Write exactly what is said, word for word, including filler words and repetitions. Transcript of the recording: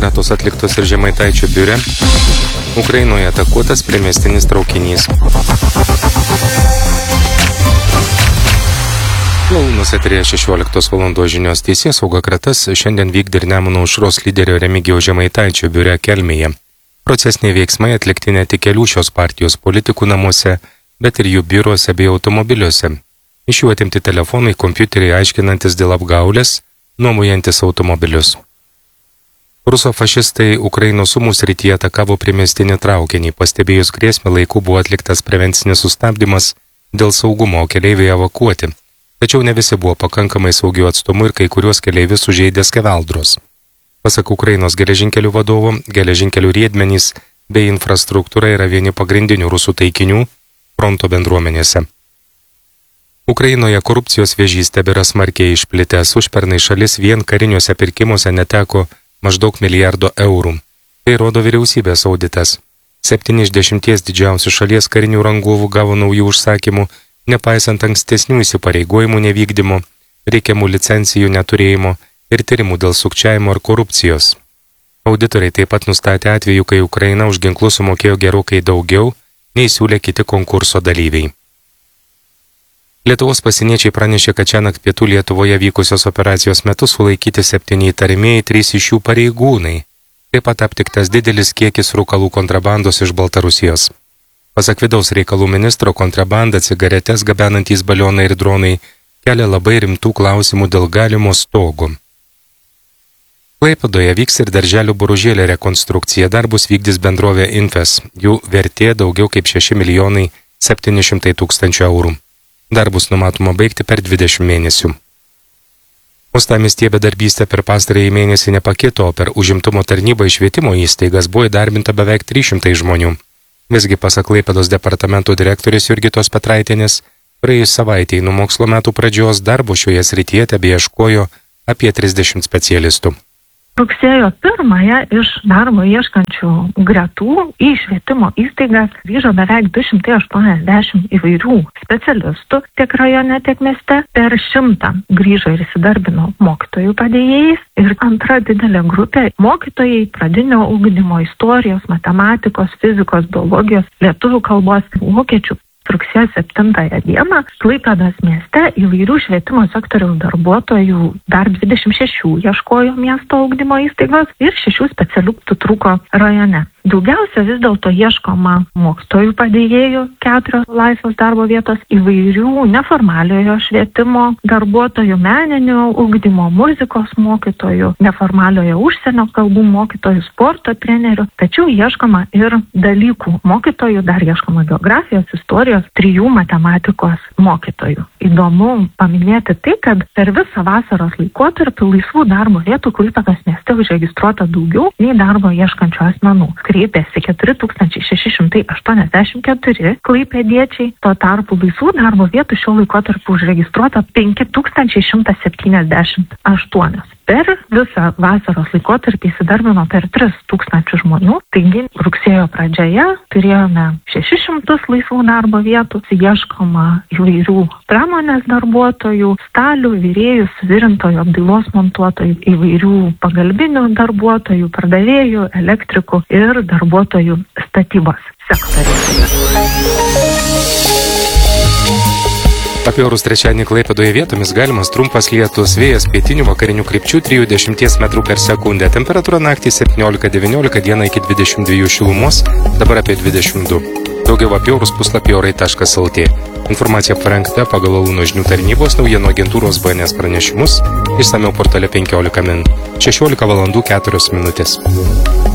kratos atliktos ir Žemaitaičio biure. Ukrainoje atakuotas priemiestinis traukinys. Launos eterėje šešioliktos valandos žinios. Teisėsauga kratas šiandien vykdė ir Nemuno aušros lyderio Remigijaus Žemaitaičio biure Kelmėje. Procesiniai veiksmai atlikti ne tik kelių šios partijos politikų namuose, bet ir jų biuruose bei automobiliuose. Iš jų atimti telefonai, kompiuteriai aiškinantis dėl apgaulės, nuomojantis automobilius. Rusofašistai Ukrainos Sumų srityje atakavo priemiestinį traukinį. Pastebėjus grėsmę laiku buvo atliktas prevencinis sustabdymas dėl saugumo, keleiviai evakuoti. Tačiau ne visi buvo pakankamai saugių atstumų ir kai kuriuos keleivius sužeidė skeveldros. Pasak Ukrainos geležinkelių vadovo, geležinkelių riedmenys bei infrastruktūra yra vieni pagrindinių rusų taikinių fronto bendruomenėse. Ukrainoje korupcijos vėžys tebėra smarkiai išplitęs. Užpernai šalis vien kariniuose pirkimuose neteko maždaug milijardo eurų. Tai rodo vyriausybės auditas. Septyni iš dešimties didžiausių šalies karinių rangovų gavo naujų užsakymų, nepaisant ankstesnių įsipareigojimų nevykdymo, reikiamų licencijų neturėjimo ir tyrimų dėl sukčiavimo ar korupcijos. Auditoriai taip pat nustatė atvejų, kai Ukraina už ginklus sumokėjo gerokai daugiau, nei siūlė kiti konkurso dalyviai. Lietuvos pasieniečiai pranešė, kad šiąnakt pietų Lietuvoje vykusios operacijos metu sulaikyti septyni įtariamieji, trys iš jų pareigūnai. Taip pat aptiktas didelis kiekis rūkalų kontrabandos iš Baltarusijos. Pasak vidaus reikalų ministro, kontrabanda, cigaretės gabenantys balionai ir dronai kelia labai rimtų klausimų dėl galimo stogo. Klaipėdoje vyks ir darželių boružėlė rekonstrukcija. Darbus vykdys bendrovė Infes. Jų vertė daugiau kaip šeši milijonai septyni šimtai tūkstančių eurų. Darbus numatoma baigti per dvidešimt mėnesių. Uostamiestyje bedarbystė per pastarąjį mėnesį nepakito, o per užimtumo tarnybą į švietimo įstaigas buvo įdarbinta beveik trys šimtai žmonių. Visgi pasak Klaipėdos departamento direktorės Jurgitos Petraitienės, praėjus savaitei nuo mokslo metų pradžios darbo šioje srityje tebeieškojo apie trisdešimt specialistų. Rugsėjo pirmąją iš darbo ieškančių gretų į švietimo įstaigas grįžo beveik du šimtai aštuoniasdešimt įvairių specialistų tiek rajone, tiek mieste. Per šimtą grįžo ir įsidarbino mokytojų padėjėjais. Ir antra didelė grupė - mokytojai pradinio ugdymo, istorijos, matematikos, fizikos, biologijos, lietuvių kalbos, vokiečių. Rugsėjo septintąją dieną Klaipėdos mieste įvairių švietimo sektoriaus darbuotojų dar dvidešimt šešių ieškojo miesto ugdymo įstaigos ir šešių specialistų trūko rajone. Daugiausia vis dėlto ieškoma mokytojų padėjėjų, keturios laisvos darbo vietos, įvairių neformaliojo švietimo darbuotojų, meninio ugdymo, muzikos mokytojų, neformaliojo užsienio kalbų mokytojų, sporto trenerių, tačiau ieškoma ir dalykų mokytojų, dar ieškoma geografijos, istorijos, trijų matematikos mokytojų. Įdomu paminėti tai, kad per visą vasaros laikotarpį laisvų darbo vietų Klaipėdos mieste užregistruota daugiau nei darbo ieškančių asmenų. Kreipėsi keturi tūkstančiai šeši šimtai aštuoniasdešimt keturi klaipėdiečiai, tuo tarpu laisvų darbo vietų šiuo laikotarpiu užregistruota penki tūkstančiai šimtas septyniasdešimt aštuoni. Per visą vasaros laikotarpį įsidarbino per tris tūkstančius žmonių, taigi rugsėjo pradžioje turėjome šešis šimtus laisvų darbo vietų, ieškoma įvairių pramonės darbuotojų, stalių, virėjų, suvirintojų, apdailos montuotojų, įvairių pagalbinių darbuotojų, pardavėjų, elektrikų ir darbuotojų statybos sektoriuje. Apie orus trečiadienį Klaipėdoje vietomis galimas trumpas lietus, vėjas pietinių vakarinių krypčių trisdešimt metrų per sekundę. Temperatūra naktį septyniolika devyniolika, dieną iki dvidešimt dviejų šilumos, dabar apie dvidešimt du. Daugiau apie orus puslapį orai taškas lt. Informacija parengta pagal Launo žinių tarnybos naujienų agentūros B N S pranešimus, išsamiau portale penkiolika min. šešiolika valandų keturios minutės.